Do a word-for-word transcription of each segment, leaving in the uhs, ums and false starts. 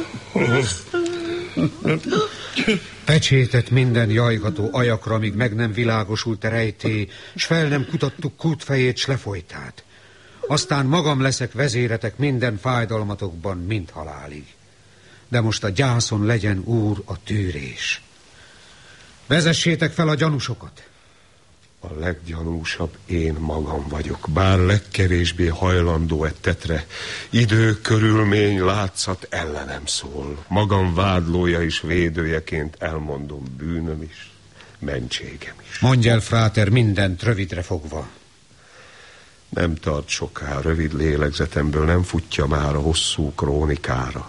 Pecsétet minden jajgató ajakra, míg meg nem világosult a rejtély, s fel nem kutattuk kútfejét, s lefolytát. Aztán magam leszek vezéretek minden fájdalmatokban, mint halálig. De most a gyászon legyen, úr, a tűrés. Vezessétek fel a gyanúsokat. A leggyanúsabb én magam vagyok, bár legkevésbé hajlandó egy tetre. Idő, körülmény, látszat ellenem szól. Magam vádlója és védőjeként elmondom bűnöm is, mentségem is. Mondj el, fráter, mindent rövidre fogva. Nem tart soká, rövid lélegzetemből nem futja már a hosszú krónikára.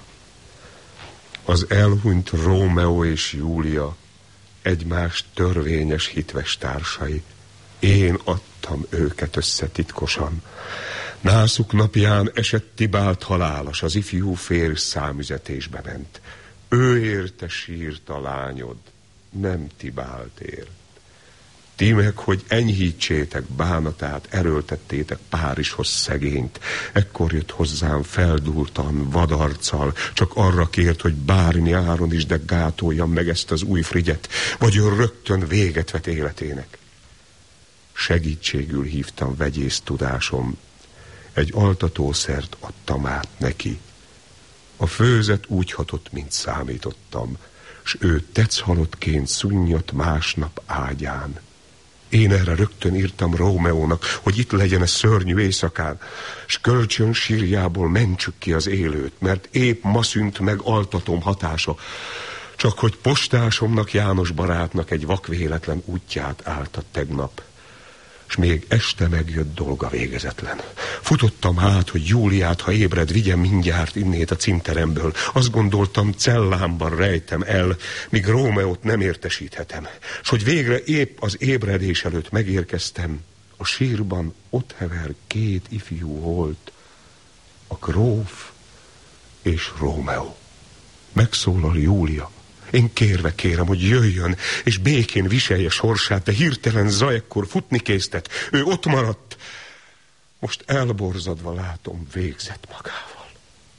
Az elhunyt Rómeó és Júlia egymás törvényes hitves társai. Én adtam őket össze titkosan. Nászuk napján esett Tibált halálos, az ifjú férj számüzetésbe ment. Ő érte sírt a lányod, nem Tibált ért. Ti meg, hogy enyhítsétek bánatát, erőltettétek Párizshoz szegényt. Ekkor jött hozzám feldúltan, vadarccal, csak arra kért, hogy bármi áron is, de gátoljam meg ezt az új Frigyet, vagy ő rögtön véget vet életének. Segítségül hívtam vegyész tudásom, egy altatószert adtam át neki. A főzet úgy hatott, mint számítottam, s ő tetszhalottként szunnyott másnap ágyán. Én erre rögtön írtam Rómeónak, hogy itt legyen a szörnyű éjszakán, s kölcsön sírjából mentsük ki az élőt, mert épp ma szűnt meg altatom hatása, csak hogy postásomnak, János barátnak egy vakvéletlen útját álltat tegnap, s még este megjött dolga végezetlen. Futottam hát, hogy Júliát, ha ébred, vigyem mindjárt innét a címteremből. Azt gondoltam, cellámban rejtem el, míg Rómeót nem értesíthetem. S hogy végre épp az ébredés előtt megérkeztem, a sírban ott hever két ifjú volt, a gróf és Rómeó. Megszólal Júlia. Én kérve kérem, hogy jöjjön, és békén viselje sorsát, de hirtelen zaj ekkor futni késztet. Ő ott maradt. Most elborzadva látom, végzett magával.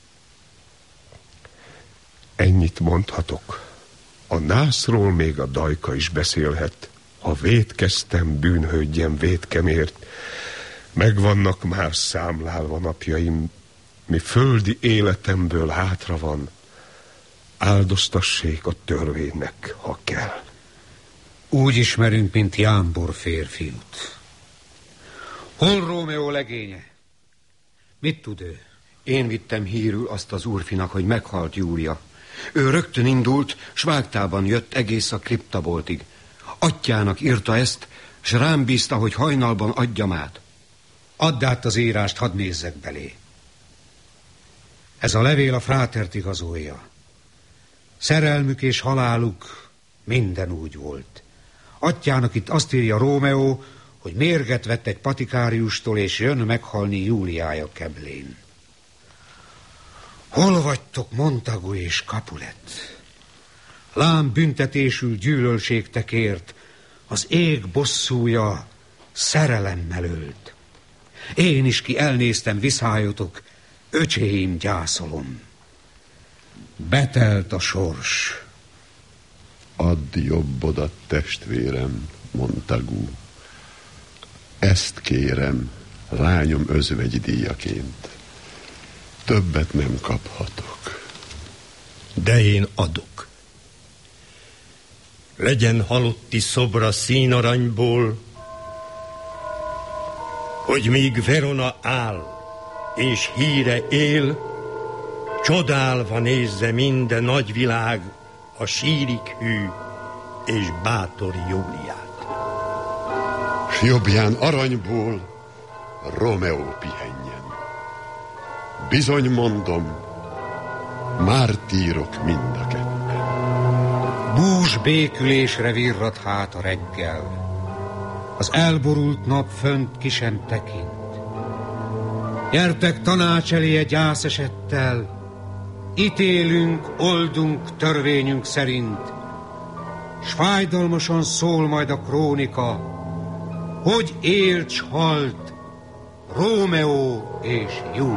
Ennyit mondhatok. A nászról még a dajka is beszélhet. Ha vétkeztem, bűnhődjem vétkemért. Megvannak már számlálva napjaim, mi földi életemből hátra van. Áldoztassék a törvénynek, ha kell. Úgy ismerünk, mint jámbor férfiút. Hol Rómeó legénye? Mit tud ő? Én vittem hírül azt az úrfinak, hogy meghalt Júlia. Ő rögtön indult, s vágtában jött egész a kriptaboltig. Atyának írta ezt, s rám bízta, hogy hajnalban adjam át. Add át az írást, hadd nézzek belé. Ez a levél a frátert igazolja. Szerelmük és haláluk minden úgy volt. Atyának itt azt írja Rómeó, hogy mérget vett egy patikáriustól, és jön meghalni Júliája keblén. Hol vagytok, Montagu és Capulet? Lám büntetésül gyűlölségtekért, az ég bosszúja szerelemmel ölt. Én is ki elnéztem viszályotok, öcséim gyászolom. Betelt a sors. Add jobbodat, testvérem, Montagu. Ezt kérem, lányom özvegyi díjaként. Többet nem kaphatok. De én adok. Legyen halotti szobra színaranyból, hogy míg Verona áll és híre él, csodálva nézze minden nagyvilág a sírig hű és bátor Júliát. S jobbján aranyból Rómeó pihenjen. Bizony mondom, mártírok mind a ketten. Bús békülésre virrad hát a reggel. Az elborult nap fönt ki sem tekint. Gyertek tanács elé egy gyászesettel, ítélünk, oldunk törvényünk szerint, s fájdalmasan szól majd a krónika, hogy élt s halt Rómeó és Júlia.